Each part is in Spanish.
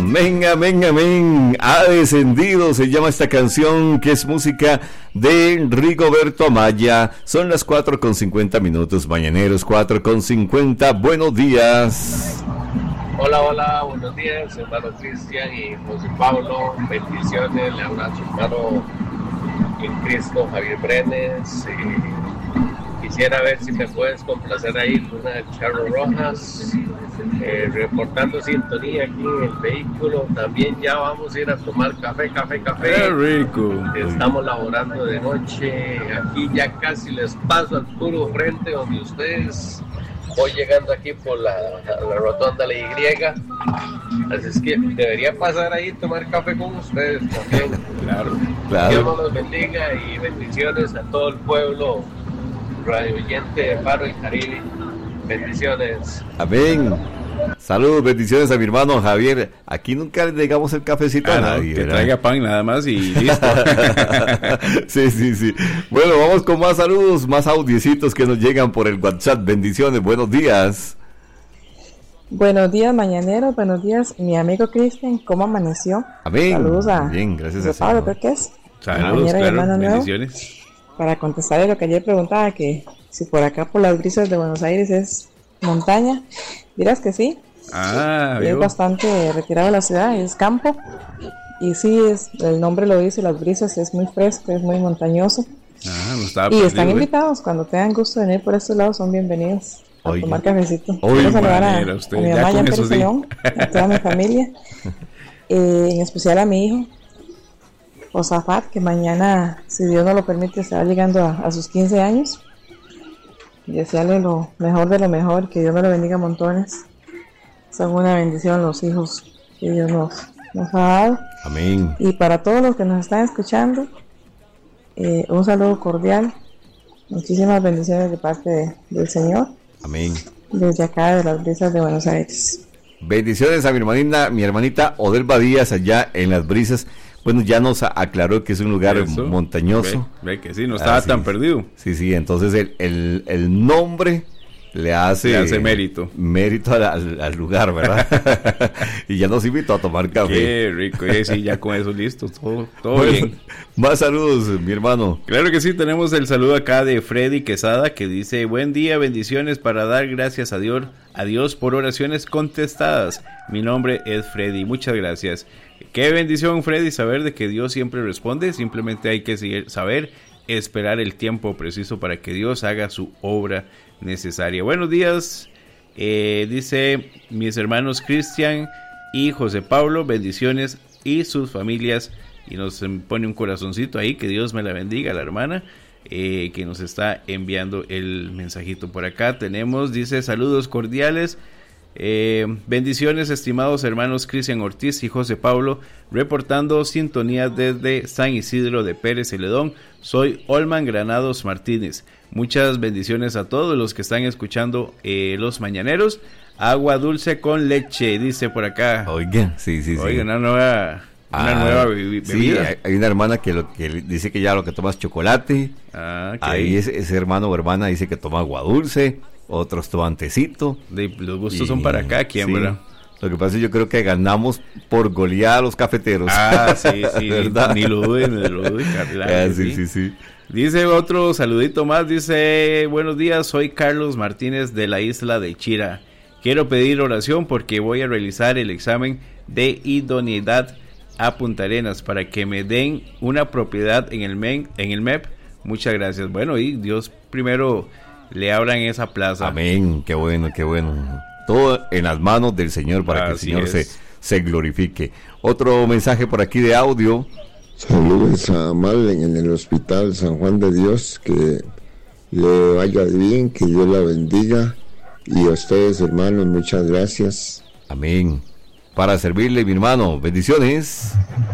Amén, amén, amén. Ha descendido, se llama esta canción, que es música de Rigoberto Amaya. Son las 4:50 mañaneros, 4:50. Buenos días. Hola, hola, buenos días, hermano Cristian y José Pablo. Bendiciones, le abrazo, hermano en Cristo, Javier Brenes. Quisiera ver si me puedes complacer ahí con una de Charro Rojas, reportando sintonía aquí en el vehículo. También ya vamos a ir a tomar café. ¡Qué rico! Estamos laborando de noche, aquí ya casi les paso al puro frente donde ustedes. Voy llegando aquí por la rotonda La Y, así es que debería pasar ahí y tomar café con ustedes también. Claro. Dios los bendiga y bendiciones a todo el pueblo radio oyente de Faro y Caribe. Bendiciones. Amén. Saludos, bendiciones a mi hermano Javier. Aquí nunca le negamos el cafecito a nadie, que ¿verdad? traiga pan nada más y listo. Sí. Bueno, vamos con más saludos, más audiecitos que nos llegan por el WhatsApp. Bendiciones, buenos días. Buenos días, mañaneros. Buenos días, mi amigo Cristian. ¿Cómo amaneció? Amén. Saludos a bien, gracias a Pablo, creo que es. Saludos, claro, bendiciones. Para contestarle lo que ayer preguntaba, que si por acá por las brisas de Buenos Aires es montaña. Dirás que sí. Es bastante retirado de la ciudad, es campo. Y sí, el nombre lo dice, las brisas, es muy fresco, es muy montañoso. No estaba y perdido, están invitados, cuando tengan gusto de venir por estos lados, son bienvenidos a tomar cafecito. Quiero saludar a mi mamá, ya Pérez León, a toda mi familia, en especial a mi hijo Josafat, que mañana, si Dios nos lo permite, estará llegando a sus 15 años. Y desearle lo mejor de lo mejor, que Dios me lo bendiga montones. Son una bendición los hijos que Dios nos ha dado. Amén. Y para todos los que nos están escuchando, un saludo cordial. Muchísimas bendiciones de parte del Señor. Amén. Desde acá de las brisas de Buenos Aires. Bendiciones a mi hermanita Odelba Díaz allá en las brisas. Bueno, ya nos aclaró que es un lugar montañoso. Ve que sí, no estaba tan perdido. Sí, entonces el nombre le hace mérito al lugar, ¿verdad? Y ya nos invitó a tomar café. Qué rico, sí, ya con eso listo, todo bueno, bien. Más saludos, mi hermano. Claro que sí, tenemos el saludo acá de Freddy Quesada, que dice: buen día, bendiciones para dar gracias a Dios por oraciones contestadas. Mi nombre es Freddy, muchas gracias. Qué bendición, Freddy, saber de que Dios siempre responde. Simplemente hay que saber esperar el tiempo preciso para que Dios haga su obra necesaria. Buenos días, dice mis hermanos Cristian y José Pablo, bendiciones y sus familias, y nos pone un corazoncito ahí, que Dios me la bendiga, la hermana que nos está enviando el mensajito por acá. Tenemos, dice, saludos cordiales, bendiciones estimados hermanos Cristian Ortiz y José Pablo, reportando sintonía desde San Isidro de Pérez Celedón. Soy Olman Granados Martínez. Muchas bendiciones a todos los que están escuchando los mañaneros. Agua dulce con leche, dice por acá. Oigan, sí. Oigan, una nueva bebida. Sí, hay una hermana que dice que ya lo que toma es chocolate. Okay. Ahí ese hermano o hermana dice que toma agua dulce. Otros toman tecito. Los gustos son para acá, ¿quién, verdad? Lo que pasa es que yo creo que ganamos por goleada a los cafeteros. Sí, ¿verdad? Ni lo duden, claro, sí. Dice otro saludito más, dice: buenos días, soy Carlos Martínez de la isla de Chira. Quiero pedir oración porque voy a realizar el examen de idoneidad a Punta Arenas para que me den una propiedad en el MEP. Muchas gracias. Bueno, y Dios primero le abran esa plaza. Amén, qué bueno. Todo en las manos del Señor para que el Señor se glorifique. Otro mensaje por aquí de audio. Saludos a Marlen en el Hospital San Juan de Dios, que le vaya bien, que Dios la bendiga, y a ustedes, hermanos, muchas gracias. Amén. Para servirle, mi hermano, bendiciones.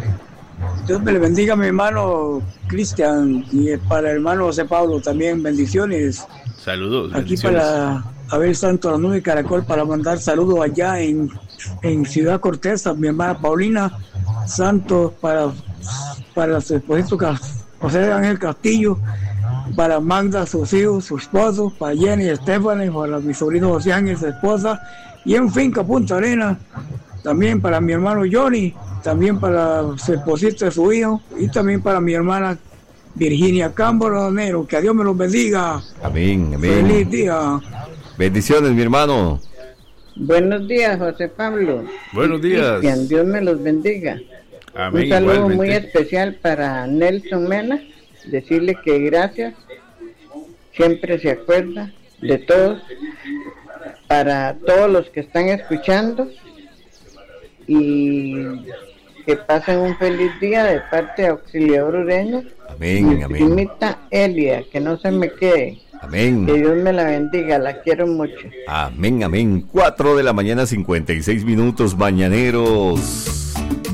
Dios me le bendiga, mi hermano Cristian, y para el hermano José Pablo también, bendiciones. Saludos. Aquí para Abel Santo La Nube Caracol, para mandar saludos allá en Ciudad Cortés a mi hermana Paulina Santos, para su esposito José Ángel Castillo, para Magda, sus hijos, su esposo, para Jenny Estefani, para mi sobrino José Ángel, su esposa, y en Finca Punta Arenas, también para mi hermano Johnny, también para su esposita de su hijo y también para mi hermana Virginia Camboronero. Que Dios me los bendiga. Amén, amén. Feliz día. Bendiciones, mi hermano. Buenos días, José Pablo. Buenos días. Cristian, Dios me los bendiga. Amén. Un saludo Igualmente. muy especial para Nelson Mena, decirle que gracias, siempre se acuerda de todos, para todos los que están escuchando, y que pasen un feliz día de parte de Auxiliador Ureña. Amén, Mi amén. primita Elia, que no se me quede. Amén. Que Dios me la bendiga, la quiero mucho. Amén, amén. 4 de la mañana, 56 minutos, mañaneros.